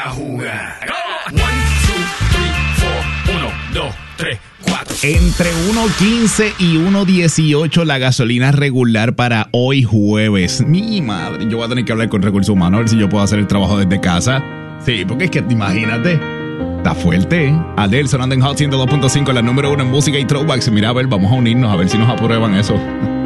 jugar. 1, 2, 3, 4. 1, 2, 3, 4. Entre 1.15 y 1.18 la gasolina regular para hoy jueves. Mi madre, yo voy a tener que hablar con Recursos Humanos a ver si yo puedo hacer el trabajo desde casa. Sí, porque es que imagínate, está fuerte, ¿eh? Adele sonando en Hot 102.5, la número 1 en música y throwbacks. Mira, a ver, vamos a unirnos a ver si nos aprueban eso.